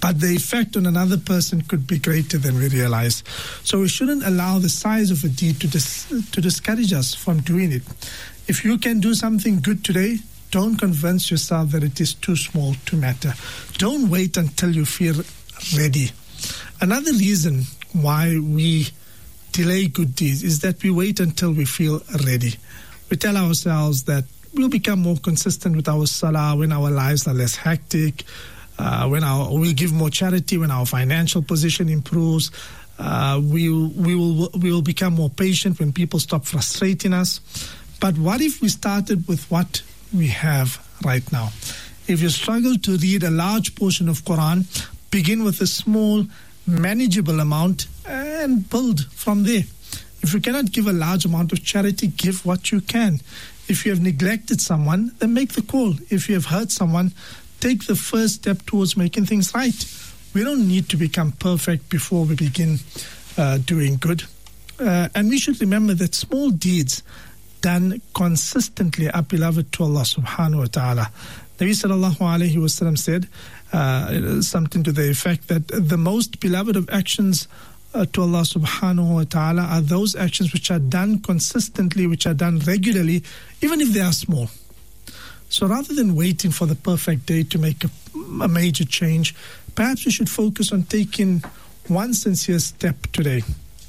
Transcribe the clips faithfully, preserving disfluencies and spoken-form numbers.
but the effect on another person could be greater than we realize. So we shouldn't allow the size of a deed to dis- to discourage us from doing it. If you can do something good today, don't convince yourself that it is too small to matter. Don't wait until you feel ready. Another reason why we delay good deeds is that we wait until we feel ready. We tell ourselves that we'll become more consistent with our salah when our lives are less hectic, uh, when our, we'll give more charity when our financial position improves. Uh, we, we, will, we will become more patient when people stop frustrating us. But what if we started with what we have right now? If you struggle to read a large portion of Quran, begin with a small, manageable amount and build from there. If you cannot give a large amount of charity, give what you can. If you have neglected someone, then make the call. If you have hurt someone, take the first step towards making things right. We don't need to become perfect before we begin uh, doing good. Uh, and we should remember that small deeds done consistently are beloved to Allah subhanahu wa ta'ala. Nabi sallallahu alayhi wa sallam said uh, something to the effect that the most beloved of actions uh, to Allah subhanahu wa ta'ala are those actions which are done consistently, which are done regularly, even if they are small. So rather than waiting for the perfect day to make a, a major change, perhaps we should focus on taking one sincere step today.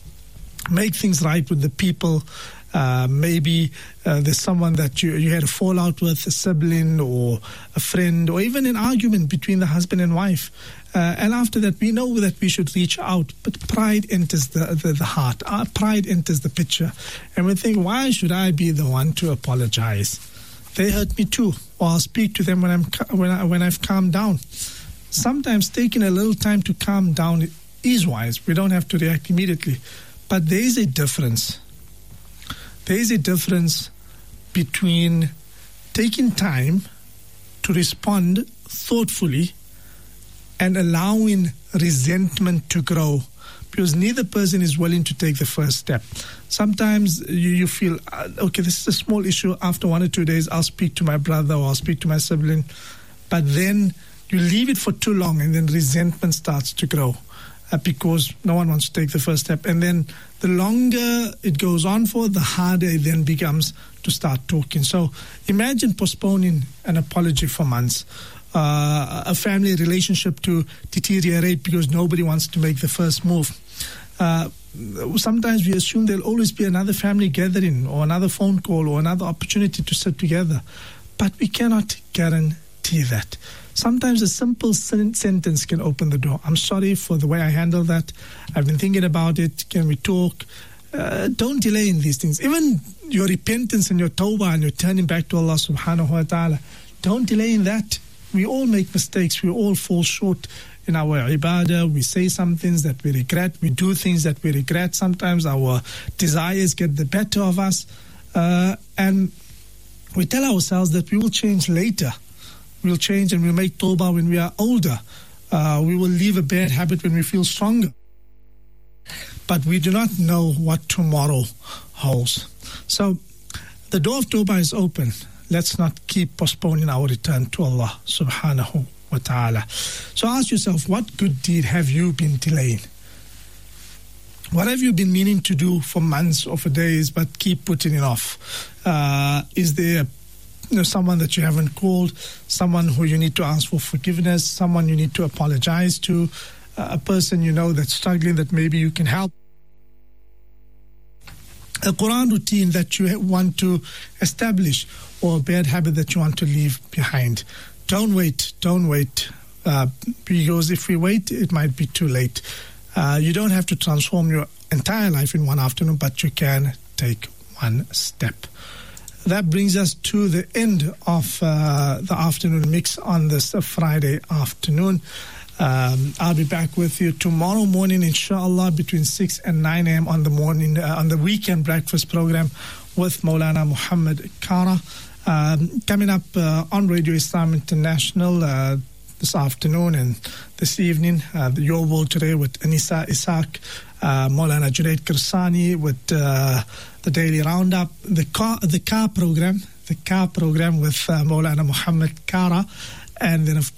Make things right with the people. Uh, maybe uh, there's someone that you, you had a fallout with, a sibling or a friend, or even an argument between the husband and wife. Uh, and after that, we know that we should reach out. But pride enters the, the, the heart. Our pride enters the picture. And we think, why should I be the one to apologize? They hurt me too. Or I'll speak to them when, I'm, when, I, when I've calmed down. Sometimes taking a little time to calm down is wise. We don't have to react immediately. But there is a difference. There is a difference between taking time to respond thoughtfully and allowing resentment to grow, because neither person is willing to take the first step. Sometimes you, you feel, uh, okay, this is a small issue. After one or two days, I'll speak to my brother or I'll speak to my sibling. But then you leave it for too long and then resentment starts to grow. Uh, because no one wants to take the first step. And then the longer it goes on for, the harder it then becomes to start talking. So imagine postponing an apology for months, uh, a family relationship to deteriorate because nobody wants to make the first move. Uh, sometimes we assume there'll always be another family gathering or another phone call or another opportunity to sit together. But we cannot guarantee that. Sometimes a simple sen- sentence can open the door. I'm sorry for the way I handled that. I've been thinking about it. Can we talk? Uh, don't delay in these things. Even your repentance and your tawbah and your turning back to Allah subhanahu wa ta'ala, don't delay in that. We all make mistakes. We all fall short in our ibadah. We say some things that we regret. We do things that we regret. Sometimes our desires get the better of us. Uh, and we tell ourselves that we will change later. We'll change and we'll make tawbah when we are older. Uh, we will leave a bad habit when we feel stronger. But we do not know what tomorrow holds. So the door of tawbah is open. Let's not keep postponing our return to Allah subhanahu wa ta'ala. So ask yourself, what good deed have you been delaying? What have you been meaning to do for months or for days but keep putting it off? Uh, is there a You know, someone that you haven't called, someone who you need to ask for forgiveness, someone you need to apologize to, uh, a person you know that's struggling that maybe you can help. A Quran routine that you want to establish or a bad habit that you want to leave behind. Don't wait, don't wait, uh, because if we wait, it might be too late. Uh, you don't have to transform your entire life in one afternoon, but you can take one step. That brings us to the end of uh, the afternoon mix on this uh, Friday afternoon. Um, I'll be back with you tomorrow morning, inshallah, between six and nine a.m. on the morning, uh, on the weekend breakfast program with Maulana Muhammad Kara. Um, coming up uh, on Radio Islam International uh, this afternoon and this evening, uh, Your World Today with Anisa Isaac, uh, Maulana Junaid Kirsani with uh, the Daily Roundup, the car, the car program, the car program with uh, Maulana Muhammad Kara, and then of